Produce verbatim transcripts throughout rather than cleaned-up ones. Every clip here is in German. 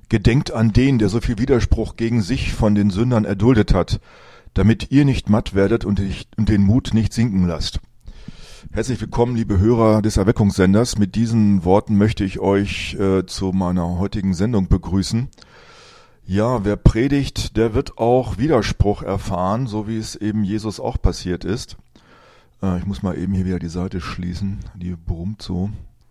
Gedenkt an den, der so viel Widerspruch gegen sich von den Sündern erduldet hat, damit ihr nicht matt werdet und den Mut nicht sinken lasst. Herzlich willkommen, liebe Hörer des Erweckungssenders. Mit diesen Worten möchte ich euch äh, zu meiner heutigen Sendung begrüßen. Ja, wer predigt, der wird auch Widerspruch erfahren, so wie es eben Jesus auch passiert ist. Äh, ich muss mal eben hier wieder die Seite schließen, die brummt so.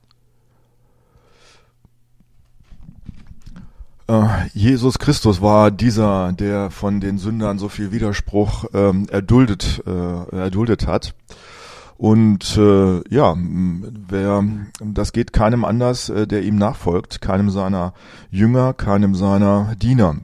Jesus Christus war dieser, der von den Sündern so viel Widerspruch ähm, erduldet, äh, erduldet hat. Und äh, ja, wer, das geht keinem anders, äh, der ihm nachfolgt, keinem seiner Jünger, keinem seiner Diener.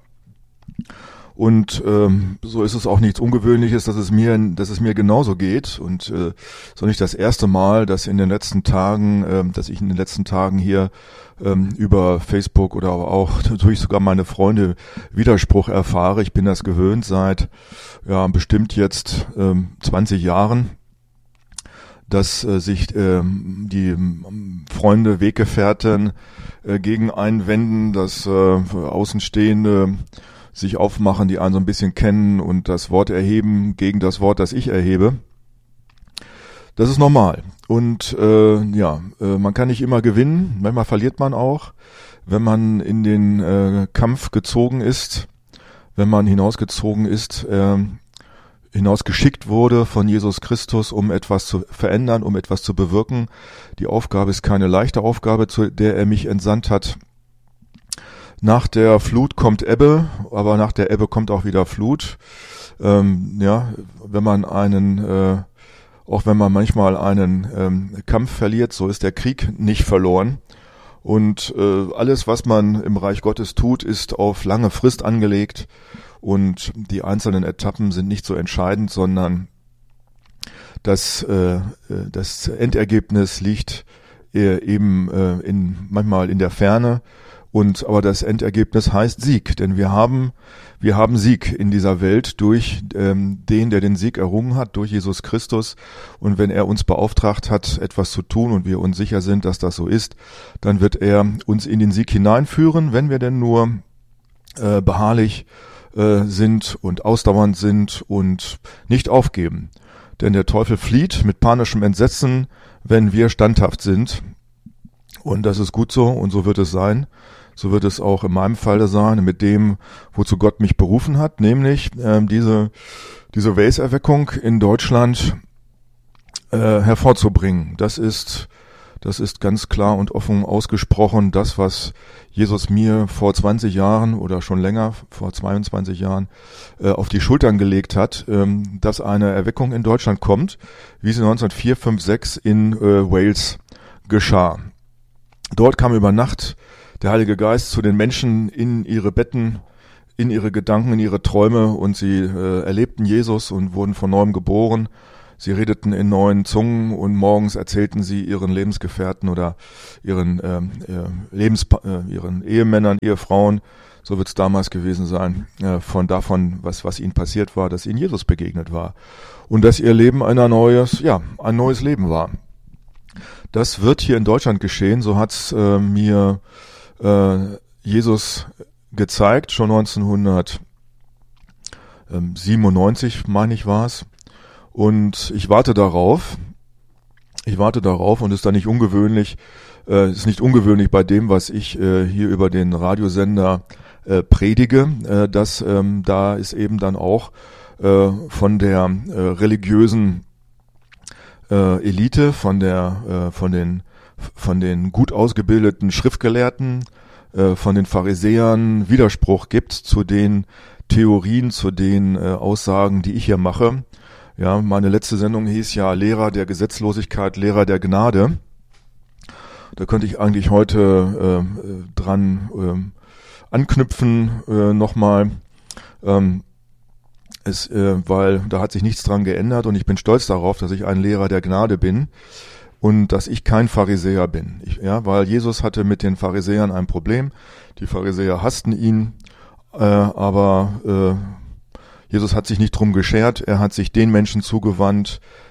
Und ähm, so ist es auch nichts Ungewöhnliches, dass es mir, dass es mir genauso geht. Und äh, ist auch nicht das erste Mal, dass in den letzten Tagen, äh, dass ich in den letzten Tagen hier ähm, über Facebook oder aber auch durch sogar meine Freunde Widerspruch erfahre. Ich bin das gewöhnt seit ja bestimmt jetzt ähm, zwanzig Jahren, dass äh, sich äh, die ähm, Freunde, Weggefährten äh, gegen einwenden, dass äh, Außenstehende sich aufmachen, die einen so ein bisschen kennen und das Wort erheben gegen das Wort, das ich erhebe. Das ist normal. Und äh, ja, äh, man kann nicht immer gewinnen, manchmal verliert man auch, wenn man in den äh, Kampf gezogen ist, wenn man hinausgezogen ist, äh, hinausgeschickt wurde von Jesus Christus, um etwas zu verändern, um etwas zu bewirken. Die Aufgabe ist keine leichte Aufgabe, zu der er mich entsandt hat. Nach der Flut kommt Ebbe, aber nach der Ebbe kommt auch wieder Flut. Ähm, ja, wenn man einen, äh, auch wenn man manchmal einen ähm, Kampf verliert, so ist der Krieg nicht verloren. Und äh, alles, was man im Reich Gottes tut, ist auf lange Frist angelegt. Und die einzelnen Etappen sind nicht so entscheidend, sondern das, äh, das Endergebnis liegt äh, eben äh, in, manchmal in der Ferne. Und aber das Endergebnis heißt Sieg, denn wir haben wir haben Sieg in dieser Welt durch ähm, den, der den Sieg errungen hat, durch Jesus Christus. Und wenn er uns beauftragt hat, etwas zu tun und wir uns sicher sind, dass das so ist, dann wird er uns in den Sieg hineinführen, wenn wir denn nur äh, beharrlich äh, sind und ausdauernd sind und nicht aufgeben. Denn der Teufel flieht mit panischem Entsetzen, wenn wir standhaft sind. Und das ist gut so und so wird es sein. So wird es auch in meinem Falle sein, mit dem, wozu Gott mich berufen hat, nämlich ähm, diese diese Wales-Erweckung in Deutschland äh, hervorzubringen. Das ist das ist ganz klar und offen ausgesprochen das, was Jesus mir vor zwanzig Jahren oder schon länger, vor zweiundzwanzig Jahren, äh, auf die Schultern gelegt hat, ähm, dass eine Erweckung in Deutschland kommt, wie sie neunzehnhundertvier, fünf, sechs in äh, Wales geschah. Dort kam über Nacht der Heilige Geist zu den Menschen in ihre Betten, in ihre Gedanken, in ihre Träume und sie äh, erlebten Jesus und wurden von neuem geboren. Sie redeten in neuen Zungen und morgens erzählten sie ihren Lebensgefährten oder ihren ähm, äh, Lebens äh, ihren Ehemännern, Ehefrauen, so wird es damals gewesen sein, äh, von davon, was was ihnen passiert war, dass ihnen Jesus begegnet war und dass ihr Leben ein neues, ja, ein neues Leben war. Das wird hier in Deutschland geschehen, so hat's äh, mir äh, Jesus gezeigt, schon neunzehnhundertsiebenundneunzig, meine ich, war es. Und ich warte darauf, ich warte darauf und ist da nicht ungewöhnlich, äh, ist nicht ungewöhnlich bei dem, was ich äh, hier über den Radiosender äh, predige, äh, dass ähm, da ist eben dann auch äh, von der äh, religiösen äh, Elite, von der, äh, von den von den gut ausgebildeten Schriftgelehrten, äh, von den Pharisäern Widerspruch gibt zu den Theorien, zu den äh, Aussagen, die ich hier mache. Ja, meine letzte Sendung hieß ja Lehrer der Gesetzlosigkeit, Lehrer der Gnade. Da könnte ich eigentlich heute äh, dran äh, anknüpfen äh, nochmal, ähm, es, äh, weil da hat sich nichts dran geändert und ich bin stolz darauf, dass ich ein Lehrer der Gnade bin. Und dass ich kein Pharisäer bin. Ich, ja, weil Jesus hatte mit den Pharisäern ein Problem. Die Pharisäer hassten ihn, äh, aber äh, Jesus hat sich nicht drum geschert. Er hat sich den Menschen zugewandt,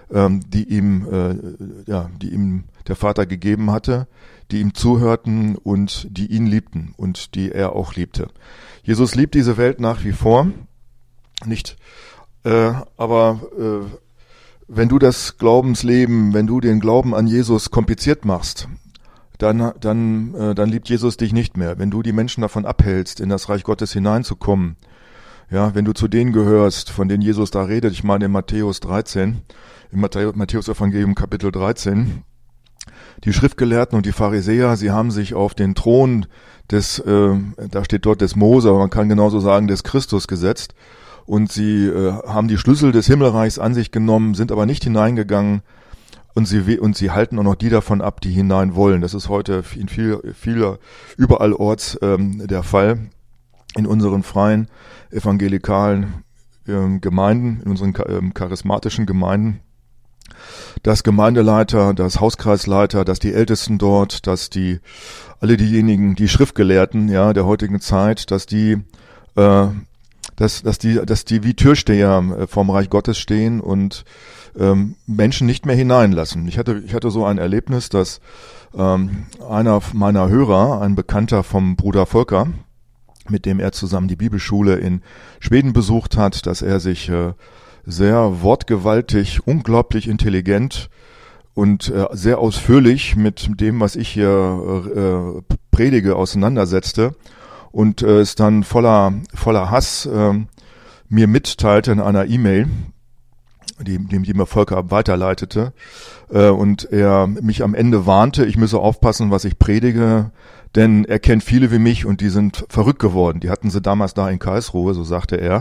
ähm, die ihm, äh, ja, die ihm der Vater gegeben hatte, die ihm zuhörten und die ihn liebten und die er auch liebte. Jesus liebt diese Welt nach wie vor, nicht, äh, aber äh, wenn du das Glaubensleben, wenn du den Glauben an Jesus kompliziert machst, dann, dann, äh, dann liebt Jesus dich nicht mehr. Wenn du die Menschen davon abhältst, in das Reich Gottes hineinzukommen, ja, wenn du zu denen gehörst, von denen Jesus da redet, ich meine in Matthäus dreizehn, im Matthäus-Evangelium Kapitel dreizehn, die Schriftgelehrten und die Pharisäer, sie haben sich auf den Thron des, äh, da steht dort des Mose, aber man kann genauso sagen des Christus gesetzt, und sie äh, haben die Schlüssel des Himmelreichs an sich genommen, sind aber nicht hineingegangen, und sie und sie halten auch noch die davon ab, die hinein wollen. Das ist heute in viel, vieler überall orts ähm, der Fall in unseren freien evangelikalen ähm, Gemeinden, in unseren ähm, charismatischen Gemeinden. Dass Gemeindeleiter, dass Hauskreisleiter, dass die Ältesten dort, dass die alle diejenigen, die Schriftgelehrten, ja, der heutigen Zeit, dass die, äh, dass, dass die, dass die wie Türsteher äh, vorm Reich Gottes stehen und ähm, Menschen nicht mehr hineinlassen. Ich hatte, ich hatte so ein Erlebnis, dass ähm, einer meiner Hörer, ein Bekannter vom Bruder Volker, mit dem er zusammen die Bibelschule in Schweden besucht hat, dass er sich äh, sehr wortgewaltig, unglaublich intelligent und äh, sehr ausführlich mit dem, was ich hier äh, predige, auseinandersetzte und äh, es dann voller voller Hass äh, mir mitteilte in einer E-Mail, die, die, die mir Volker weiterleitete, äh, und er mich am Ende warnte, ich müsse aufpassen, was ich predige, denn er kennt viele wie mich und die sind verrückt geworden. Die hatten sie damals da in Karlsruhe, so sagte er.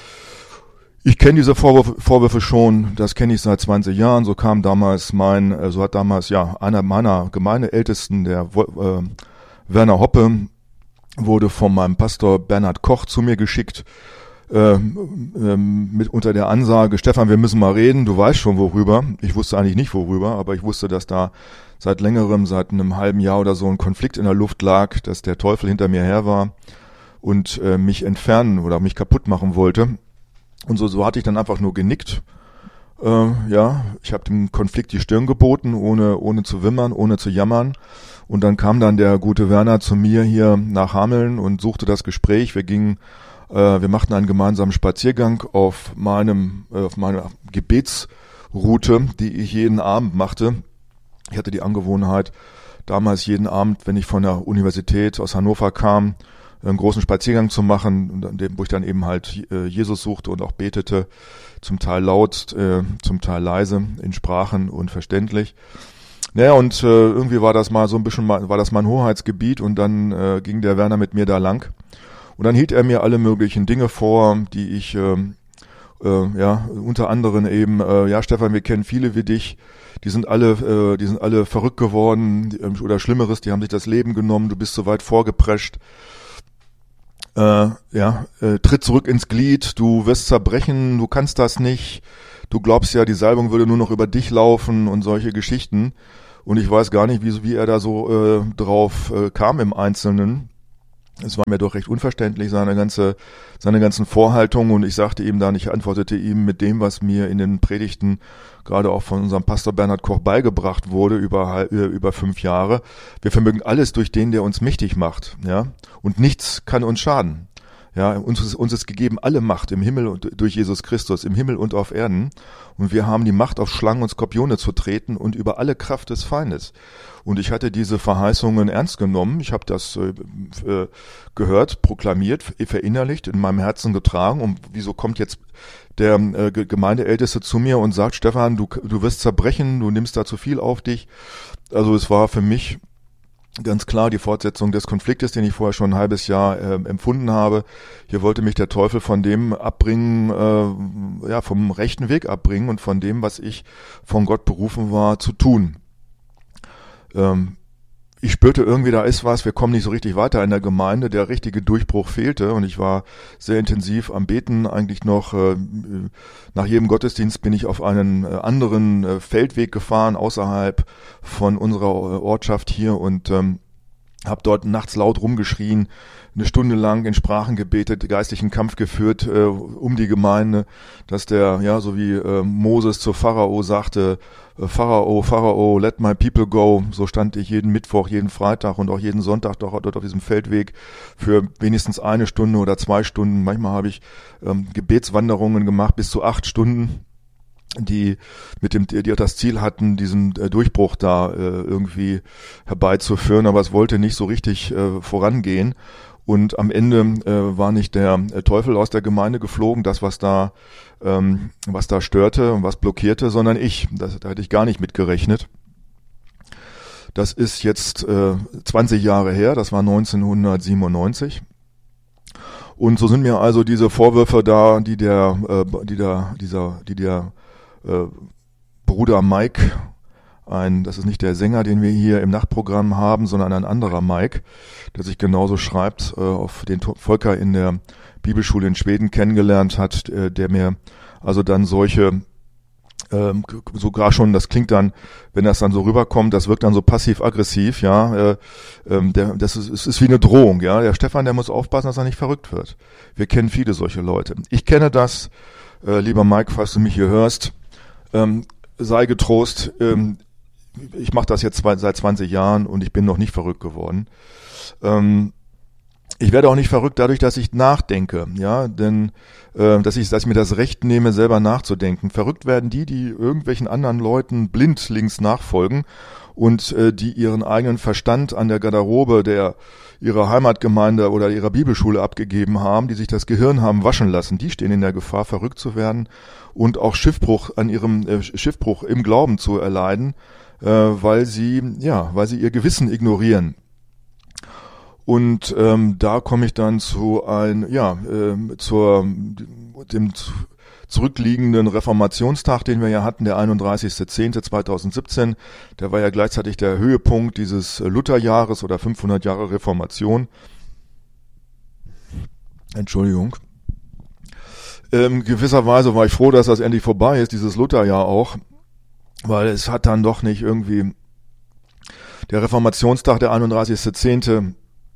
Ich kenne diese Vorwürfe, Vorwürfe schon, das kenne ich seit zwanzig Jahren. So kam damals mein, so also hat damals ja einer meiner Gemeindeältesten, der äh, Werner Hoppe, wurde von meinem Pastor Bernhard Koch zu mir geschickt, äh, äh, mit unter der Ansage: Stefan, wir müssen mal reden. Du weißt schon worüber. Ich wusste eigentlich nicht worüber, aber ich wusste, dass da seit längerem, seit einem halben Jahr oder so ein Konflikt in der Luft lag, dass der Teufel hinter mir her war und äh, mich entfernen oder mich kaputt machen wollte. Und so, so hatte ich dann einfach nur genickt. Äh, ja, ich habe dem Konflikt die Stirn geboten, ohne ohne zu wimmern, ohne zu jammern. Und dann kam dann der gute Werner zu mir hier nach Hameln und suchte das Gespräch. Wir gingen, äh, wir machten einen gemeinsamen Spaziergang auf meinem, äh, auf meiner Gebetsroute, die ich jeden Abend machte. Ich hatte die Angewohnheit, damals jeden Abend, wenn ich von der Universität aus Hannover kam, einen großen Spaziergang zu machen, wo ich dann eben halt Jesus suchte und auch betete, zum Teil laut, äh, zum Teil leise, in Sprachen und verständlich. Naja, und äh, irgendwie war das mal so ein bisschen, war das mein Hoheitsgebiet, und dann äh, ging der Werner mit mir da lang. Und dann hielt er mir alle möglichen Dinge vor, die ich, äh, äh, ja, unter anderem eben, äh, ja, Stefan, wir kennen viele wie dich, die sind alle, äh, die sind alle verrückt geworden, die, oder Schlimmeres, die haben sich das Leben genommen, du bist so weit vorgeprescht. Äh, ja, äh, tritt zurück ins Glied, du wirst zerbrechen, du kannst das nicht, du glaubst ja, die Salbung würde nur noch über dich laufen und solche Geschichten. Und ich weiß gar nicht, wie, wie er da so äh, drauf äh, kam im Einzelnen. Es war mir doch recht unverständlich, seine ganze, seine ganzen Vorhaltungen, und ich sagte ihm dann, ich antwortete ihm mit dem, was mir in den Predigten gerade auch von unserem Pastor Bernhard Koch beigebracht wurde über, über fünf Jahre. Wir vermögen alles durch den, der uns mächtig macht, ja. Und nichts kann uns schaden. Ja, uns ist, uns ist gegeben alle Macht im Himmel und durch Jesus Christus, im Himmel und auf Erden. Und wir haben die Macht, auf Schlangen und Skorpione zu treten und über alle Kraft des Feindes. Und ich hatte diese Verheißungen ernst genommen. Ich habe das äh, gehört, proklamiert, verinnerlicht, in meinem Herzen getragen. Und wieso kommt jetzt der äh, Gemeindeälteste zu mir und sagt: Stefan, du, du wirst zerbrechen, du nimmst da zu viel auf dich. Also es war für mich ganz klar die Fortsetzung des Konfliktes, den ich vorher schon ein halbes Jahr äh, empfunden habe. Hier wollte mich der Teufel von dem abbringen, äh, ja, vom rechten Weg abbringen und von dem, was ich von Gott berufen war, zu tun. Ähm, ich spürte irgendwie, da ist was, wir kommen nicht so richtig weiter in der Gemeinde, der richtige Durchbruch fehlte, und ich war sehr intensiv am Beten, eigentlich noch, äh, nach jedem Gottesdienst bin ich auf einen äh, anderen äh, Feldweg gefahren, außerhalb von unserer Ortschaft hier, und ähm, habe dort nachts laut rumgeschrien, eine Stunde lang in Sprachen gebetet, geistlichen Kampf geführt äh, um die Gemeinde, dass der, ja, so wie äh, Moses zu Pharao sagte, äh, Pharao, Pharao, let my people go, so stand ich jeden Mittwoch, jeden Freitag und auch jeden Sonntag dort, dort auf diesem Feldweg für wenigstens eine Stunde oder zwei Stunden. Manchmal habe ich ähm, Gebetswanderungen gemacht bis zu acht Stunden, die mit dem, die auch das Ziel hatten, diesen äh, Durchbruch da äh, irgendwie herbeizuführen, aber es wollte nicht so richtig äh, vorangehen. Und am Ende äh, war nicht der äh, Teufel aus der Gemeinde geflogen, das was da, ähm, was da störte und was blockierte, sondern ich. Das, da hätte ich gar nicht mit gerechnet. Das ist jetzt äh, zwanzig Jahre her. Das war neunzehnhundertsiebenundneunzig. Und so sind mir also diese Vorwürfe da, die der, äh, die der, dieser, die der äh, Bruder Mike, ein, das ist nicht der Sänger, den wir hier im Nachtprogramm haben, sondern ein anderer Mike, der sich genauso schreibt, äh, auf den Volker in der Bibelschule in Schweden kennengelernt hat, äh, der mir also dann solche, ähm, sogar schon, das klingt dann, wenn das dann so rüberkommt, das wirkt dann so passiv-aggressiv, ja, äh, ähm, der, das ist, es ist wie eine Drohung, ja, der Stefan, der muss aufpassen, dass er nicht verrückt wird. Wir kennen viele solche Leute. Ich kenne das, äh, lieber Mike, falls du mich hier hörst, ähm, sei getrost, ähm, ich mache das jetzt seit zwanzig Jahren und ich bin noch nicht verrückt geworden. Ähm, ich werde auch nicht verrückt dadurch, dass ich nachdenke, ja, denn äh, dass ich, dass ich mir das Recht nehme, selber nachzudenken. Verrückt werden die, die irgendwelchen anderen Leuten blindlings nachfolgen und äh, die ihren eigenen Verstand an der Garderobe der ihrer Heimatgemeinde oder ihrer Bibelschule abgegeben haben, die sich das Gehirn haben waschen lassen. Die stehen in der Gefahr, verrückt zu werden und auch Schiffbruch an ihrem äh, Schiffbruch im Glauben zu erleiden, äh, weil sie ja, weil sie ihr Gewissen ignorieren. Und ähm, da komme ich dann zu ein ja äh, zur dem zurückliegenden Reformationstag, den wir ja hatten, der einunddreißigster zehnter zweitausendsiebzehn. Der war ja gleichzeitig der Höhepunkt dieses Lutherjahres oder fünfhundert Jahre Reformation. Entschuldigung. Ähm, gewisserweise war ich froh, dass das endlich vorbei ist, dieses Lutherjahr auch, weil es hat dann doch nicht irgendwie der Reformationstag, der einunddreißigster zehnte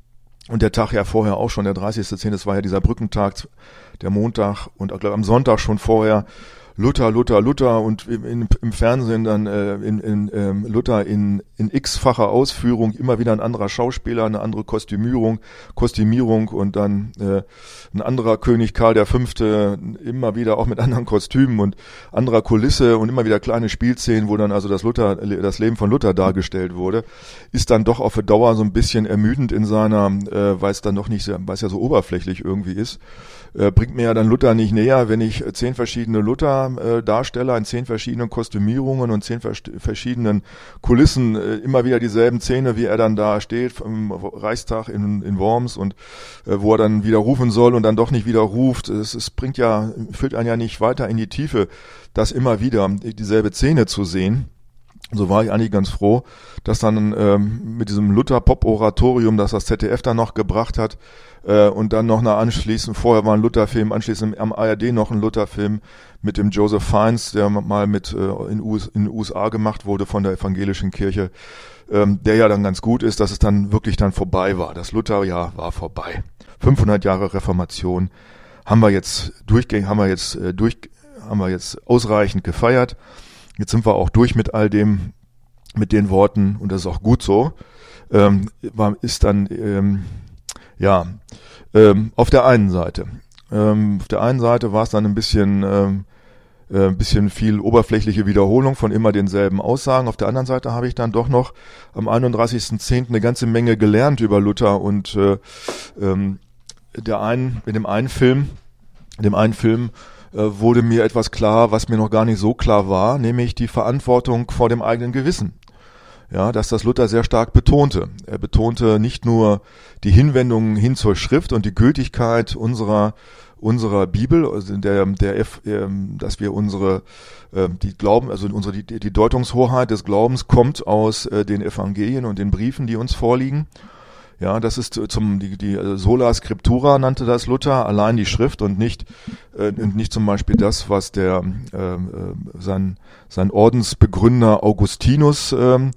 und der Tag ja vorher auch schon, der dreißigster zehnte, das war ja dieser Brückentag, der Montag und auch am Sonntag schon vorher Luther, Luther, Luther und im, im Fernsehen dann äh, in, in ähm, Luther in, in x-facher Ausführung, immer wieder ein anderer Schauspieler, eine andere Kostümierung, Kostümierung und dann äh, ein anderer König Karl der Fünfte, immer wieder auch mit anderen Kostümen und anderer Kulisse und immer wieder kleine Spielszenen, wo dann also das Luther, das Leben von Luther dargestellt wurde, ist dann doch auf die Dauer so ein bisschen ermüdend in seiner, äh, weil es dann doch nicht, weil es ja so oberflächlich irgendwie ist. Äh, bringt mir ja dann Luther nicht näher, wenn ich äh, zehn verschiedene Luther-Darsteller äh, in zehn verschiedenen Kostümierungen und zehn vers- verschiedenen Kulissen äh, immer wieder dieselben Szene, wie er dann da steht im Reichstag in, in Worms und äh, wo er dann wieder rufen soll und dann doch nicht wieder ruft. Es, es bringt ja, führt einen ja nicht weiter in die Tiefe, das immer wieder dieselbe Szene zu sehen. So war ich eigentlich ganz froh, dass dann ähm, mit diesem Luther-Pop-Oratorium, das das Z D F dann noch gebracht hat, äh, und dann noch eine anschließend, vorher war ein Luther-Film, anschließend am A R D noch ein Luther-Film mit dem Joseph Fiennes, der mal mit äh, in, U S, in den U S A gemacht wurde von der evangelischen Kirche, ähm, der ja dann ganz gut ist, dass es dann wirklich dann vorbei war. Das Lutherjahr war vorbei. fünfhundert Jahre Reformation haben wir jetzt durchgängig, haben wir jetzt äh, durch, haben wir jetzt ausreichend gefeiert. Jetzt sind wir auch durch mit all dem, mit den Worten und das ist auch gut so. Ähm, war, ist dann, ähm, ja, ähm, auf der einen Seite. Ähm, auf der einen Seite war es dann ein bisschen, ähm, äh, ein bisschen viel oberflächliche Wiederholung von immer denselben Aussagen. Auf der anderen Seite habe ich dann doch noch am einunddreißigster zehnten eine ganze Menge gelernt über Luther und äh, ähm, der einen, in dem einen Film, in dem einen Film wurde mir etwas klar, was mir noch gar nicht so klar war, nämlich die Verantwortung vor dem eigenen Gewissen. Ja, dass das Luther sehr stark betonte. Er betonte nicht nur die Hinwendung hin zur Schrift und die Gültigkeit unserer unserer Bibel, also der der dass wir unsere die Glauben, also unsere die, die Deutungshoheit des Glaubens kommt aus den Evangelien und den Briefen, die uns vorliegen. Ja, das ist zum die, die Sola Scriptura nannte das Luther, allein die Schrift und nicht äh, nicht zum Beispiel das, was der äh, sein sein Ordensbegründer Augustinus äh,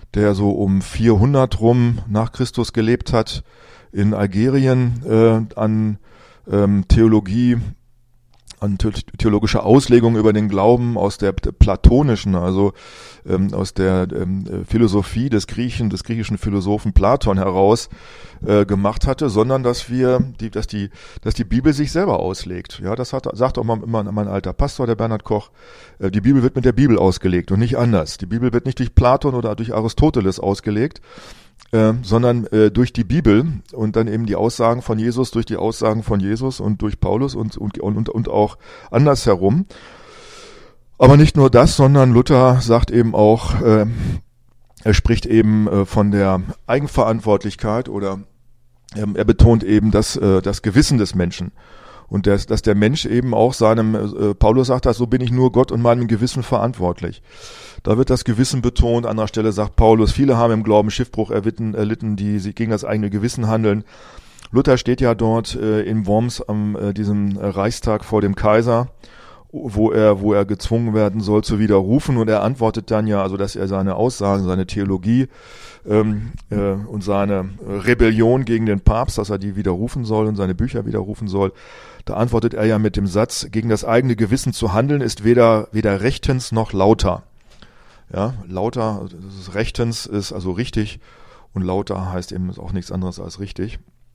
der so um vierhundert rum nach Christus gelebt hat, in Algerien äh, an ähm, Theologie, an theologische Auslegung über den Glauben aus der platonischen, also ähm, aus der ähm, Philosophie des Griechen, des griechischen Philosophen Platon heraus äh, gemacht hatte, sondern dass wir, die, dass die, dass die Bibel sich selber auslegt. Ja, das hat, sagt auch mal immer mein alter Pastor, der Bernhard Koch. Äh, die Bibel wird mit der Bibel ausgelegt und nicht anders. Die Bibel wird nicht durch Platon oder durch Aristoteles ausgelegt, Äh, sondern äh, durch die Bibel und dann eben die Aussagen von Jesus, durch die Aussagen von Jesus und durch Paulus und, und, und, und auch andersherum. Aber nicht nur das, sondern Luther sagt eben auch, äh, er spricht eben äh, von der Eigenverantwortlichkeit oder äh, er betont eben das, äh, das Gewissen des Menschen. Und das, dass der Mensch eben auch seinem, äh, Paulus sagt das, so bin ich nur Gott und meinem Gewissen verantwortlich. Da wird das Gewissen betont. An anderer Stelle sagt Paulus, viele haben im Glauben Schiffbruch erlitten, erlitten die sie gegen das eigene Gewissen handeln. Luther steht ja dort äh, in Worms am äh, diesem Reichstag vor dem Kaiser, wo er, wo er gezwungen werden soll zu widerrufen. Und er antwortet dann ja, also dass er seine Aussagen, seine Theologie ähm, äh, und seine Rebellion gegen den Papst, dass er die widerrufen soll und seine Bücher widerrufen soll. Da antwortet er ja mit dem Satz, gegen das eigene Gewissen zu handeln ist weder, weder rechtens noch lauter. Ja, lauter, das ist rechtens ist also richtig und lauter heißt eben auch nichts anderes als richtig.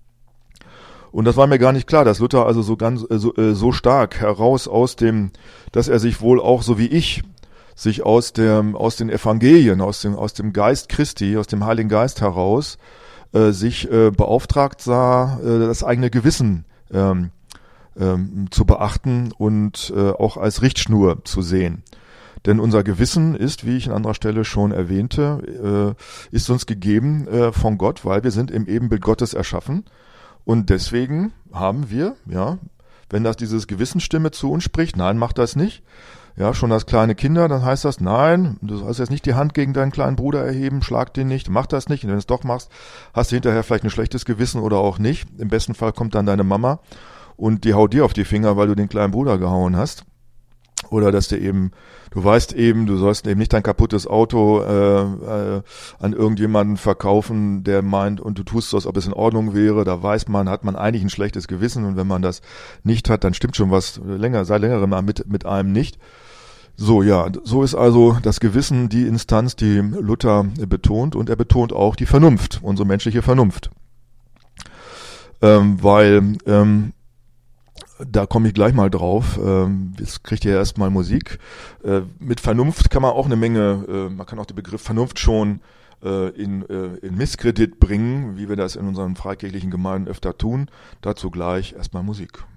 Und das war mir gar nicht klar, dass Luther also so ganz so, so stark heraus aus dem, dass er sich wohl auch so wie ich sich aus dem aus den Evangelien, aus dem aus dem Geist Christi, aus dem Heiligen Geist heraus äh, sich äh, beauftragt sah, äh, das eigene Gewissen ähm, ähm, zu beachten und äh, auch als Richtschnur zu sehen. Denn unser Gewissen ist, wie ich an anderer Stelle schon erwähnte, äh, ist uns gegeben äh, von Gott, weil wir sind im Ebenbild Gottes erschaffen. Und deswegen haben wir, ja, wenn das dieses Gewissensstimme zu uns spricht, nein, mach das nicht. Ja, schon als kleine Kinder, dann heißt das, nein, du sollst jetzt nicht die Hand gegen deinen kleinen Bruder erheben, schlag den nicht, mach das nicht. Und wenn du es doch machst, hast du hinterher vielleicht ein schlechtes Gewissen oder auch nicht. Im besten Fall kommt dann deine Mama und die haut dir auf die Finger, weil du den kleinen Bruder gehauen hast. Oder dass du eben, du weißt eben, du sollst eben nicht dein kaputtes Auto äh, äh, an irgendjemanden verkaufen, der meint, und du tust so, als ob es in Ordnung wäre. Da weiß man, hat man eigentlich ein schlechtes Gewissen und wenn man das nicht hat, dann stimmt schon was länger, seit längerem mit, mit einem nicht. So, ja, so ist also das Gewissen die Instanz, die Luther betont, und er betont auch die Vernunft, unsere menschliche Vernunft. Ähm, weil, ähm, da komme ich gleich mal drauf. Jetzt kriegt ihr ja erstmal Musik. Mit Vernunft kann man auch eine Menge, man kann auch den Begriff Vernunft schon in, in Misskredit bringen, wie wir das in unseren freikirchlichen Gemeinden öfter tun. Dazu gleich erstmal Musik.